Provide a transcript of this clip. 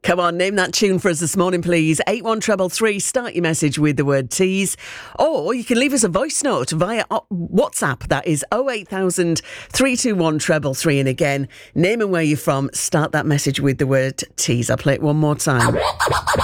Come on, name that tune for us this morning, please. 81333. Start your message with the word tease. Or you can leave us a voice note via WhatsApp. That is 08000 321 333. And again, name and where you're from. Start that message with the word tease. I'll play it one more time.